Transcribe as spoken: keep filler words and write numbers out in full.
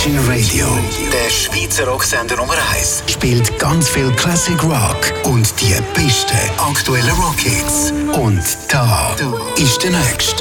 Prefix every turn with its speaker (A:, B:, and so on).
A: Virgin Radio.
B: Der Schweizer Rocksender Nummer eins
A: Spielt ganz viel Classic Rock und die besten aktuellen Rockhits. Und da ist der nächste